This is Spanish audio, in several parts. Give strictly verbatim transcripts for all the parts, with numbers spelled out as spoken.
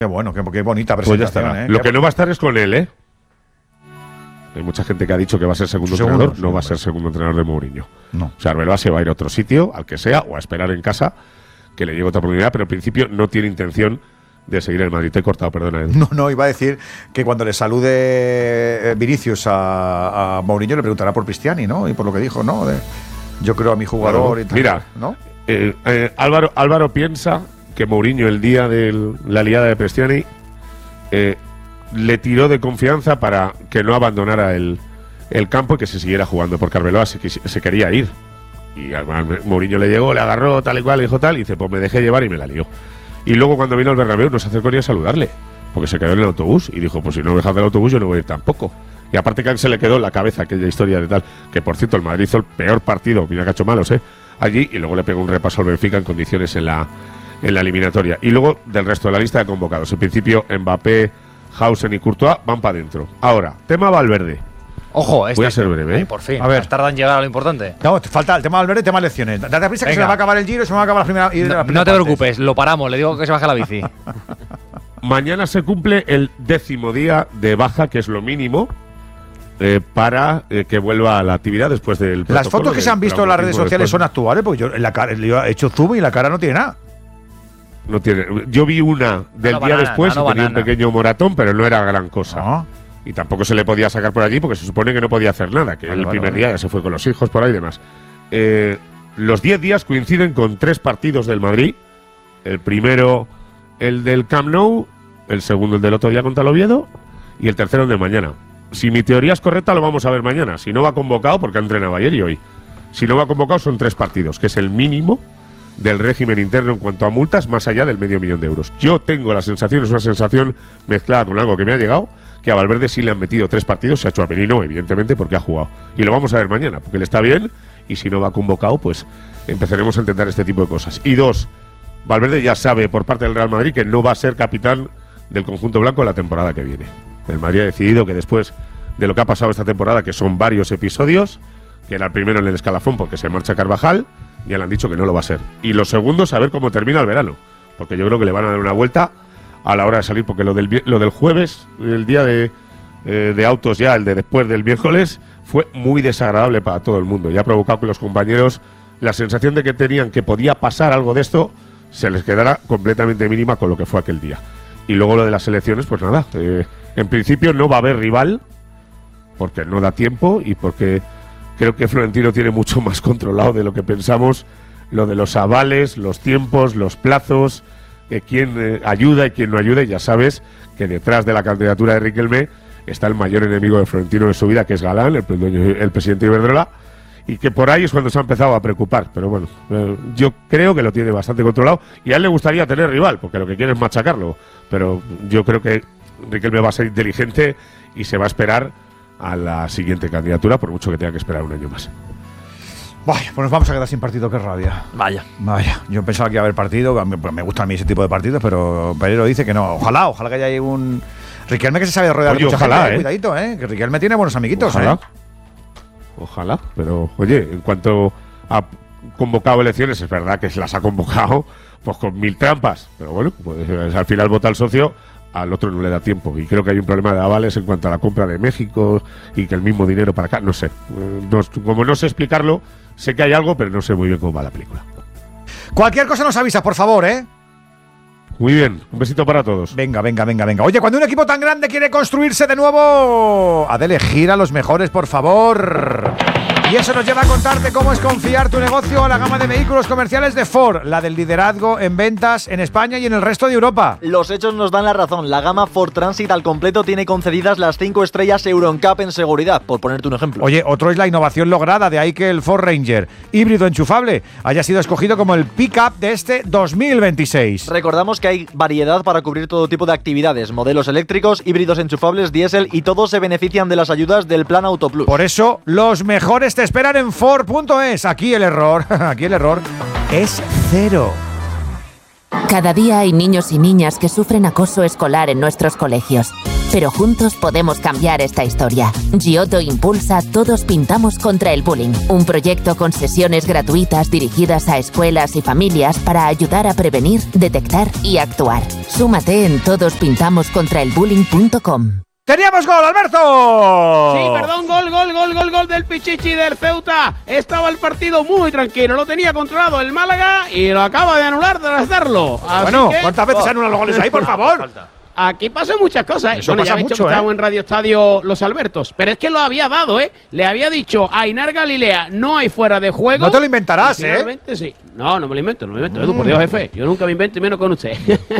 Qué bueno, qué, qué bonita Pues ya presentación. estará. ¿eh? Lo Qué que no va a estar es con él, ¿eh? Hay mucha gente que ha dicho que va a ser segundo Segundo, entrenador. sí, No va a hombre. ser segundo entrenador de Mourinho. No. O sea, Arbeloa se va a ir a otro sitio, al que sea, o a esperar en casa que le llegue otra oportunidad, pero en principio no tiene intención de seguir en el Madrid. Te he cortado, perdona. Edu. No, no, iba a decir que cuando le salude eh, Vinicius a, a Mourinho le preguntará por Cristiani, ¿no? Y por lo que dijo, ¿no? De, yo creo a mi jugador Bueno, y tal. mira, ¿no? Eh, eh, Álvaro, Álvaro piensa que Mourinho el día de la liada de Cristiani eh, le tiró de confianza para que no abandonara el, el campo y que se siguiera jugando, porque Arbeloa se, quis- se quería ir. Y además Mourinho le llegó, le agarró tal y cual, le dijo tal, y dice, pues me dejé llevar y me la lió. Y luego cuando vino al Bernabéu no se acercó ni a saludarle, porque se quedó en el autobús y dijo, pues si no me dejas del autobús yo no voy a ir tampoco. Y aparte que a él se le quedó en la cabeza aquella historia de tal, que por cierto el Madrid hizo el peor partido, mira que ha hecho malos, ¿eh? Allí, y luego le pegó un repaso al Benfica en condiciones en la, en la eliminatoria. Y luego del resto de la lista de convocados. En principio Mbappé, Hausen y Courtois van para adentro. Ahora, tema Valverde. Ojo, este, Voy a ser breve, ¿eh? Ay, por fin. A ver. Más tarda en llegar a lo importante. No, te falta el tema de Valverde, tema de lecciones. Date prisa que Venga. se me va a acabar el Giro y se me va a acabar la primera. y No, la primera no te parte. preocupes, lo paramos. Le digo que se baje la bici. Mañana se cumple el décimo día de baja, que es lo mínimo, eh, para eh, que vuelva a la actividad después del Las protocolo fotos que del se han visto en las redes traumatismo sociales después. son actuales, porque yo en la cara, yo he hecho zoom y la cara no tiene nada. No tiene. Yo vi una del Nano día banana, después nano y tenía un banana. pequeño moratón, pero no era gran cosa. Ah. Y tampoco se le podía sacar por allí porque se supone que no podía hacer nada, que Vale, el vale, primer vale. día ya se fue con los hijos por ahí y demás. Eh, los diez días coinciden con tres partidos del Madrid. El primero, el del Camp Nou, el segundo, el del otro día contra el Oviedo, y el tercero, el de mañana. Si mi teoría es correcta, lo vamos a ver mañana. Si no va convocado, porque ha entrenado ayer y hoy. Si no va convocado, son tres partidos, que es el mínimo del régimen interno en cuanto a multas, más allá del medio millón de euros. Yo tengo la sensación, es una sensación mezclada con algo que me ha llegado, que a Valverde sí le han metido tres partidos, se ha hecho a Merino, evidentemente, porque ha jugado. Y lo vamos a ver mañana, porque él está bien, y si no va convocado, pues empezaremos a intentar este tipo de cosas. Y dos, Valverde ya sabe por parte del Real Madrid que no va a ser capitán del conjunto blanco la temporada que viene. El Madrid ha decidido que después de lo que ha pasado esta temporada, que son varios episodios, que era el primero en el escalafón porque se marcha Carvajal, ya le han dicho que no lo va a ser. Y lo segundo, saber cómo termina el verano, porque yo creo que le van a dar una vuelta a la hora de salir, porque lo del, vi- lo del jueves, el día de, eh, de autos ya, el de después del miércoles, fue muy desagradable para todo el mundo y ha provocado que los compañeros, la sensación de que tenían que podía pasar algo de esto, se les quedara completamente mínima con lo que fue aquel día. Y luego lo de las elecciones, pues nada, eh, en principio no va a haber rival, porque no da tiempo y porque creo que Florentino tiene mucho más controlado de lo que pensamos, lo de los avales, los tiempos, los plazos, eh, quién eh, ayuda y quién no ayuda, y ya sabes que detrás de la candidatura de Riquelme está el mayor enemigo de Florentino de su vida, que es Galán, el, dueño- el presidente de Iberdrola, y que por ahí es cuando se ha empezado a preocupar. Pero bueno, eh, yo creo que lo tiene bastante controlado y a él le gustaría tener rival, porque lo que quiere es machacarlo. Pero yo creo que Riquelme va a ser inteligente y se va a esperar a la siguiente candidatura, por mucho que tenga que esperar un año más. Vaya, pues nos vamos a quedar sin partido, qué rabia. Vaya. Vaya, yo pensaba que iba a haber partido, a mí- pues me gustan a mí ese tipo de partidos, pero Pereiro dice que no. Ojalá, ojalá que haya ahí un Riquelme que se sabe rodear Oye, de mucha ojalá, gente, ¿eh? Cuidadito, eh, que Riquelme tiene buenos amiguitos, Ojalá. eh. Ojalá, pero oye, en cuanto ha convocado elecciones, es verdad que se las ha convocado pues con mil trampas, pero bueno, pues al final vota el socio, al otro no le da tiempo, y creo que hay un problema de avales en cuanto a la compra de México y que el mismo dinero para acá, no sé, Eh, no- como no sé explicarlo, sé que hay algo, pero no sé muy bien cómo va la película. Cualquier cosa nos avisa, por favor, eh. Muy bien, un besito para todos. Venga, venga, venga, venga. Oye, cuando un equipo tan grande quiere construirse de nuevo, ha de elegir a los mejores, por favor. Y eso nos lleva a contarte cómo es confiar tu negocio a la gama de vehículos comerciales de Ford, la del liderazgo en ventas en España y en el resto de Europa. Los hechos nos dan la razón. La gama Ford Transit al completo tiene concedidas las cinco estrellas Euro N C A P en seguridad, por ponerte un ejemplo. Oye, otro es la innovación lograda, de ahí que el Ford Ranger híbrido enchufable haya sido escogido como el pick-up de este dos mil veintiséis. Recordamos que hay variedad para cubrir todo tipo de actividades, modelos eléctricos, híbridos enchufables, diésel, y todos se benefician de las ayudas del Plan Auto Plus. Por eso, los mejores te esperan en Ford punto es. Aquí el error, aquí el error es cero. Cada día hay niños y niñas que sufren acoso escolar en nuestros colegios. pero juntos podemos cambiar esta historia. Giotto impulsa Todos Pintamos contra el Bullying, un proyecto con sesiones gratuitas dirigidas a escuelas y familias para ayudar a prevenir, detectar y actuar. Súmate en todos pintamos contra el bullying punto com. ¡Teníamos gol, Alberto! Sí, perdón, gol, gol, gol, gol, gol del Pichichi del Ceuta. Estaba el partido muy tranquilo, lo tenía controlado el Málaga y lo acaba de anular tras darlo. Así bueno, que, ¿cuántas veces han anulado los goles ahí, por favor? Aquí pasan muchas cosas. Eso bueno, pasa ya habéis mucho, dicho que ¿eh? estamos en Radio Estadio Los Albertos, pero es que lo había dado, ¿eh? Le había dicho a Ainar Galilea, no hay fuera de juego. No te lo inventarás, y ¿eh? finalmente sí. No, no me lo invento, no me lo invento, Edu, por Dios, jefe. Yo nunca me invento y menos con usted.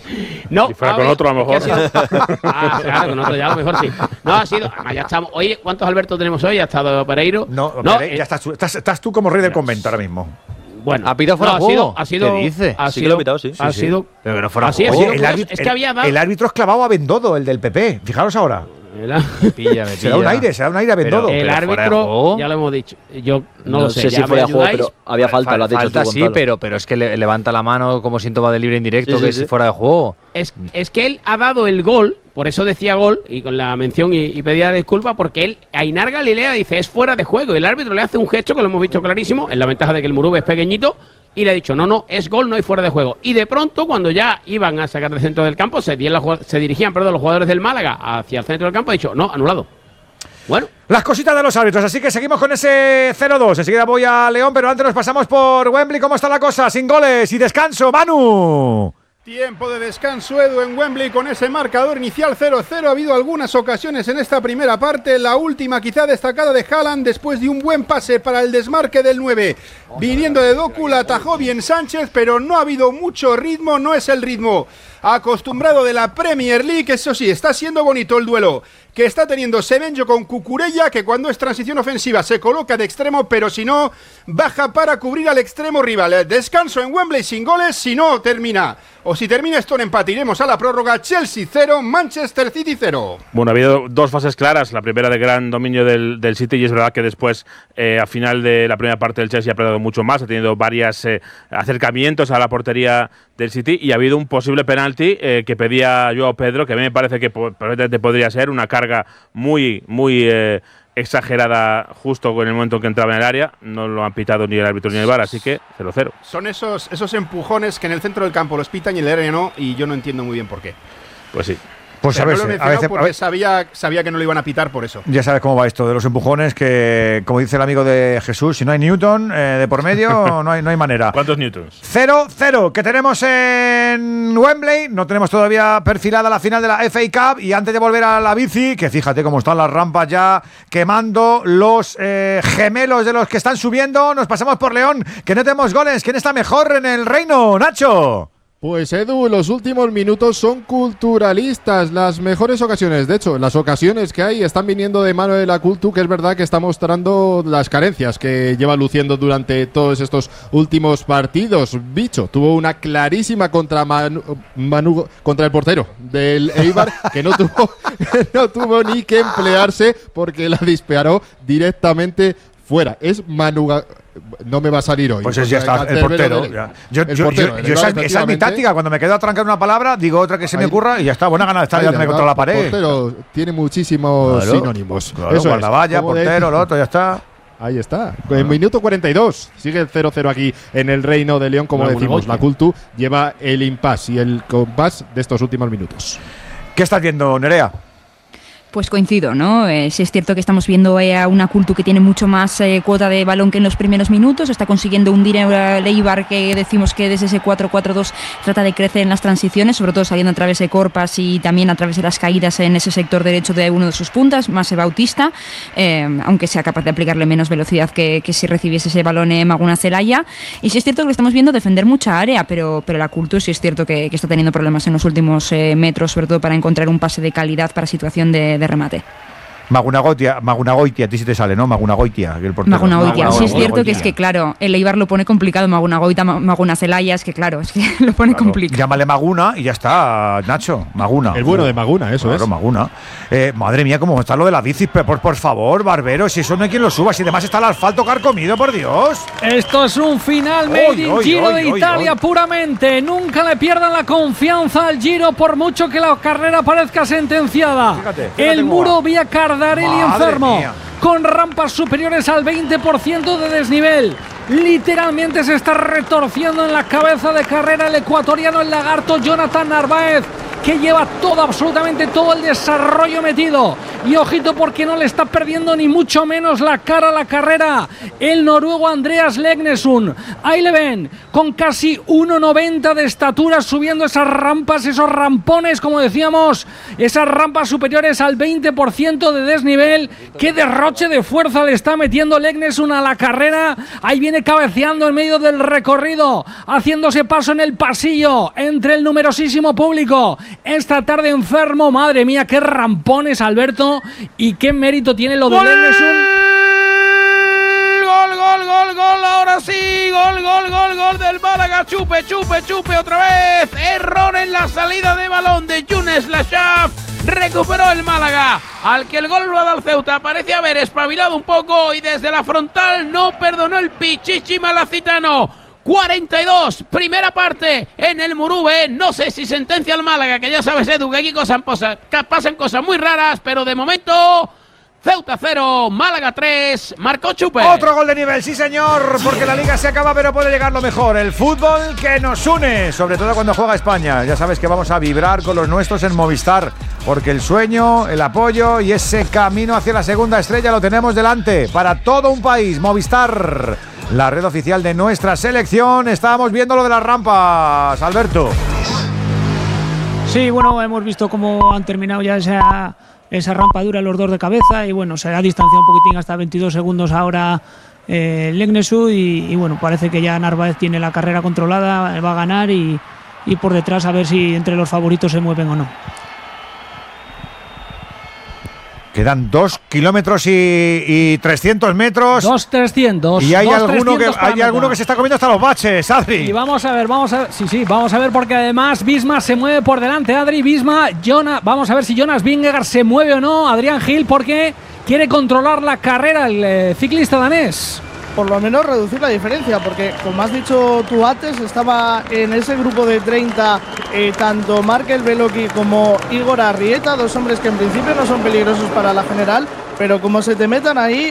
No, Si fuera a con ver, otro, a lo es que mejor. ha sido- Ah, claro, con otro ya a lo mejor sí. No, ha sido. Además, ya estamos. Oye, ¿cuántos Albertos tenemos hoy? Ha estado Pereiro. No, no Pere, eh, ya estás, tú- estás, estás tú como rey del convento ahora mismo. Bueno, ¿Ha pitado fuera no, de ha sido, juego? ha sido, ¿Qué dice? Ha Sí que sido, lo ha pitado, sí. Ha Sí, sí. sido. Pero que no fuera Así ha juego. sido el, curioso. árbitro- Es que había dado. el árbitro es clavado a Bendodo, el del P P. Fijaros ahora. Me pilla, me Se da un pilla. aire, se da un aire a Bendodo. Pero- El fuera de árbitro, juego. ya lo hemos dicho. Yo no, No lo sé. sé si ya me fuera de juego, ayudáis. pero había falta, lo has dicho Falta tú, sí, Gonzalo. pero, pero es que le, levanta la mano como síntoma de libre indirecto, Sí, sí, que sí. es fuera de juego. Es, es que él ha dado el gol, por eso decía gol, y con la mención y, y pedía disculpas, porque él, Ainar Galilea, dice es fuera de juego. Y el árbitro le hace un gesto que lo hemos visto clarísimo, en la ventaja de que el Murube es pequeñito, y le ha dicho, no, no, es gol, no hay fuera de juego. Y de pronto, cuando ya iban a sacar del centro del campo, se, di- la jugad- se dirigían perdón, los jugadores del Málaga hacia el centro del campo, ha dicho, no, anulado. Bueno, Las cositas de los árbitros, así que seguimos con ese cero dos. Enseguida voy a León, pero antes nos pasamos por Wembley. ¿Cómo está la cosa? Sin goles y descanso, Manu. Tiempo de descanso, Edu, en Wembley con ese marcador inicial cero cero. Ha habido algunas ocasiones en esta primera parte. La última quizá destacada de Haaland después de un buen pase para el desmarque del nueve. Viniendo de Doku, la atajó bien Sánchez, pero no ha habido mucho ritmo. No es el ritmo acostumbrado de la Premier League. Eso sí, está siendo bonito el duelo que está teniendo Semenyo con Cucurella, que cuando es transición ofensiva se coloca de extremo, pero si no, baja para cubrir al extremo rival. Descanso en Wembley sin goles, si no termina, o si termina esto en empate, iremos a la prórroga. Chelsea cero, Manchester City cero. Bueno, ha habido dos fases claras, la primera de gran dominio del, del City, y es verdad que después, eh, a final de la primera parte, del Chelsea ha perdido mucho más, ha tenido varios eh, acercamientos a la portería del City, y ha habido un posible penalti eh, que pedía Joao Pedro, que a mí me parece que po- perfectamente podría ser una carga muy, muy eh, exagerada justo en el momento en que entraba en el área. No lo han pitado ni el árbitro ni el V A R, así que cero cero. Son esos, esos empujones que en el centro del campo los pitan y en el área no, y yo no entiendo muy bien por qué. Pues sí. Pues a Pero no veces, lo he a mencionado veces, a porque veces- sabía, sabía que no lo iban a pitar por eso. ya sabes cómo va esto de los empujones, que como dice el amigo de Jesús, si no hay Newton eh, de por medio, no hay, no hay manera. ¿Cuántos newtons? cero cero, que tenemos en Wembley. No tenemos todavía perfilada la final de la F A Cup. Y antes de volver a la bici, que fíjate cómo están las rampas ya quemando los eh, gemelos de los que están subiendo, nos pasamos por León, que no tenemos goles. ¿Quién está mejor en el reino, Nacho? Pues Edu, los últimos minutos son culturalistas, las mejores ocasiones, de hecho, las ocasiones que hay están viniendo de mano de la Cultu, que es verdad que está mostrando las carencias que lleva luciendo durante todos estos últimos partidos. Bicho tuvo una clarísima contra Manu, Manu- contra el portero del Eibar, que no tuvo, que no tuvo ni que emplearse porque la disparó directamente fuera. Es Manu. No me va a salir hoy. Pues es, ya Porque está, el Cancerbero portero. del- ya. Yo, el yo- portero, yo- el yo esa, Eibar, esa es mi efectivamente. táctica. Cuando me quedo a trancar una palabra, digo otra que se me Ahí- ocurra y ya está. Buena gana de estar Ahí dándome está, contra la pared. Portero tiene muchísimos Claro, sinónimos. Claro, Eso es. guardavalla, Como de- portero, lo otro, ya está. Ahí está. En minuto cuarenta y dos. Sigue el cero cero aquí en el Reino de León, como Bueno, decimos. negocio. La Cultu lleva el impasse y el compás de estos últimos minutos. ¿Qué estás viendo, Nerea? Pues coincido, ¿no? Eh, sí es cierto que estamos viendo eh, a una Cultu que tiene mucho más eh, cuota de balón que en los primeros minutos, está consiguiendo hundir a Eibar, que decimos que desde ese cuatro cuatro dos trata de crecer en las transiciones, sobre todo saliendo a través de Corpas y también a través de las caídas en ese sector derecho de uno de sus puntas, más Bautista, eh, aunque sea capaz de aplicarle menos velocidad que, que si recibiese ese balón eh, Maguna Celaya. Y sí es cierto que lo estamos viendo defender mucha área, pero, pero la Cultu sí es cierto que, que está teniendo problemas en los últimos eh, metros, sobre todo para encontrar un pase de calidad para situación de de remate. Magunagoitia, Magunagoitia, a ti sí te sale, ¿no? Magunagoitia, que el portero. Magunagoitia, sí es cierto que es que, claro, el Eibar lo pone complicado, Magunagoita, Maguna Celaya, es que, claro, es que lo pone Claro, complicado. Llámale Maguna y ya está, Nacho, Maguna. El bueno de Maguna, eso Claro, es. Maguna. Eh, madre mía, cómo está lo de la bici, por, por favor, Barbero, si eso no hay quien lo suba, si además está el asfalto carcomido, por Dios. Esto es un final made Oy, in oy, Giro oy, de oy, Italia oy. puramente. Nunca le pierdan la confianza al Giro por mucho que la carrera parezca sentenciada. Fíjate, fíjate el cómo muro va. vía Cardarelli Madre enfermo. mía. Con rampas superiores al veinte por ciento de desnivel. Literalmente se está retorciendo en la cabeza de carrera el ecuatoriano, el lagarto Jonathan Narváez, que lleva todo, absolutamente todo el desarrollo metido. Y ojito porque no le está perdiendo ni mucho menos la cara a la carrera el noruego Andreas Legnesund. Ahí le ven, con casi uno noventa de estatura, subiendo esas rampas, esos rampones, como decíamos, esas rampas superiores al veinte por ciento de desnivel. Qué derroche de fuerza le está metiendo Legnesund a la carrera. Ahí viene cabeceando en medio del recorrido, haciéndose paso en el pasillo entre el numerosísimo público. Esta tarde enfermo, madre mía, qué rampones, Alberto, y qué mérito tiene lo de Legnesund. Gol, gol, gol, gol, ahora sí, gol, gol, gol, gol del Málaga, chupe, chupe, chupe otra vez, error en la salida de balón de Younes Lachaf, recuperó el Málaga, al que el gol lo ha dado el Ceuta, parece haber espabilado un poco y desde la frontal no perdonó el Pichichi malacitano. cuarenta y dos, primera parte en el Murube. No sé si sentencia al Málaga, que ya sabes, Edu, que aquí cosas, pasan cosas muy raras, pero de momento Ceuta cero, Málaga tres, marcó Chupe. Otro gol de nivel, sí señor, porque la liga se acaba, pero puede llegar lo mejor. El fútbol que nos une, sobre todo cuando juega España. Ya sabes que vamos a vibrar con los nuestros en Movistar, porque el sueño, el apoyo y ese camino hacia la segunda estrella lo tenemos delante para todo un país. Movistar, la red oficial de nuestra selección. Estábamos viendo lo de las rampas, Alberto. Sí, bueno, hemos visto cómo han terminado ya esa, esa rampa dura los dos de cabeza y bueno, se ha distanciado un poquitín hasta veintidós segundos ahora eh, Legnesund y, y bueno, parece que ya Narváez tiene la carrera controlada, va a ganar y, y por detrás a ver si entre los favoritos se mueven o no. Quedan dos kilómetros y, y trescientos metros. Dos trescientos. Y hay dos alguno que trescientos hay alguno que se está comiendo hasta los baches, Adri. Y vamos a ver, vamos a ver, sí, sí, vamos a ver porque además Visma se mueve por delante, Adri, Visma, Jonas, vamos a ver si Jonas Vingegaard se mueve o no, Adrián Gil, porque quiere controlar la carrera el eh, ciclista danés. Por lo menos reducir la diferencia, porque como has dicho tú antes, estaba en ese grupo de treinta eh, tanto Markel Beloki como Igor Arrieta, dos hombres que en principio no son peligrosos para la general, pero como se te metan ahí,